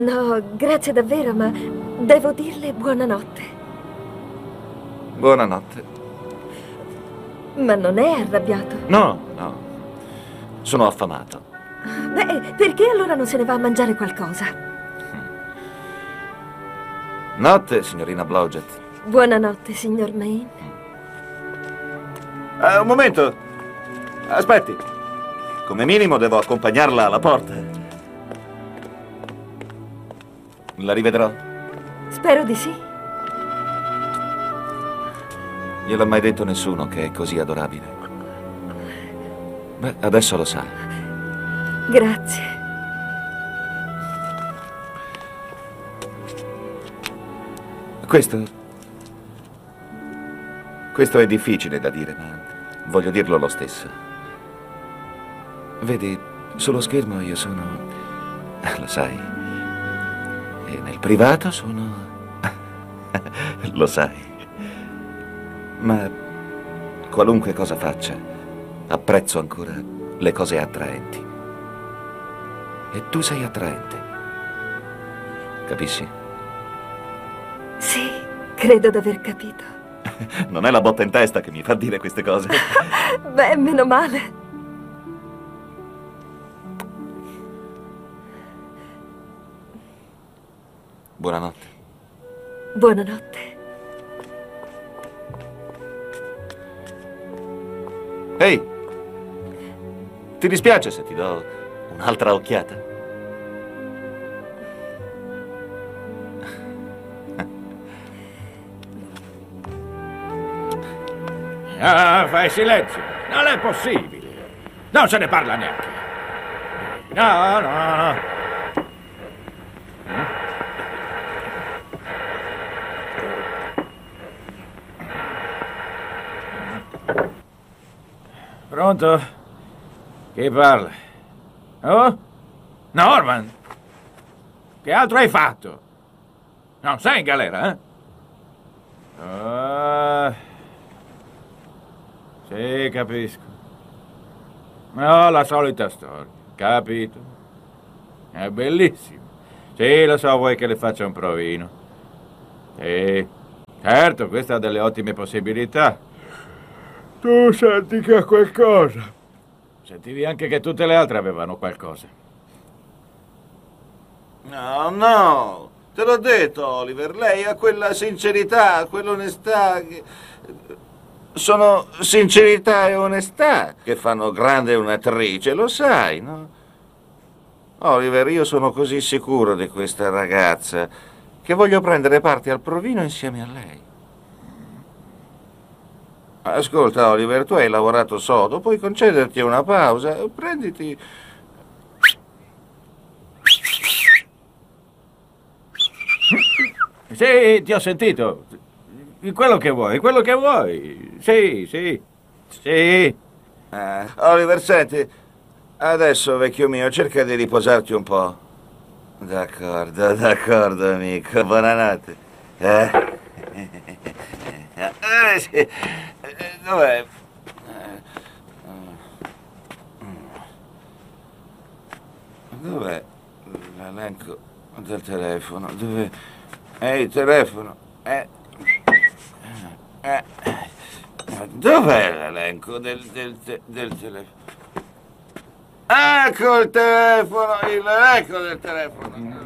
No, grazie davvero, ma devo dirle buonanotte. Buonanotte. Ma non è arrabbiato? No, no. Sono affamato. Beh, perché allora non se ne va a mangiare qualcosa? Notte, signorina Blodgett. Buonanotte, signor Maine. Un momento. Aspetti. Come minimo devo accompagnarla alla porta. La rivedrò. Spero di sì. Gliel'ha mai detto nessuno che è così adorabile? Beh, adesso lo sa. Grazie. Questo è difficile da dire, ma voglio dirlo lo stesso. Vedi, sullo schermo io sono... Lo sai. E nel privato sono... Lo sai. Ma qualunque cosa faccia, apprezzo ancora le cose attraenti. E tu sei attraente. Capisci? Sì, credo d'aver capito. Non è la botta in testa che mi fa dire queste cose. Beh, meno male. Buonanotte. Buonanotte. Ehi, ti dispiace se ti do un'altra occhiata? Ah, fai silenzio. Non è possibile. Non se ne parla neanche. No, no, no. Pronto? Chi parla? Oh? Norman? Che altro hai fatto? Non sei in galera, eh? Sì, capisco. No, la solita storia, capito? È bellissimo. Sì, lo so, vuoi che le faccia un provino. Sì, certo, questa ha delle ottime possibilità. Tu senti che ha qualcosa. Sentivi anche che tutte le altre avevano qualcosa. No, no, te l'ho detto, Oliver, lei ha quella sincerità, quell'onestà che... Sono sincerità e onestà che fanno grande un'attrice, lo sai, no? Oliver, io sono così sicuro di questa ragazza che voglio prendere parte al provino insieme a lei. Ascolta, Oliver, tu hai lavorato sodo, puoi concederti una pausa, prenditi... Sì, ti ho sentito. Quello che vuoi, quello che vuoi. Sì, sì, sì. Oliver, senti, adesso, vecchio mio, cerca di riposarti un po'. D'accordo, amico, buonanotte. Sì. Dov'è? Dov'è l'elenco del telefono? Dov'è? Il telefono? Dov'è l'elenco del telefono? Ecco il telefono, l'elenco del telefono.